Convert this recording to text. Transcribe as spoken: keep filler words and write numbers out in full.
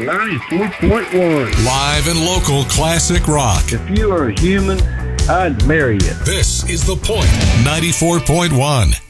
ninety-four point one. Live and local classic rock. If you are a human, I'd marry you. This is The Point ninety-four point one.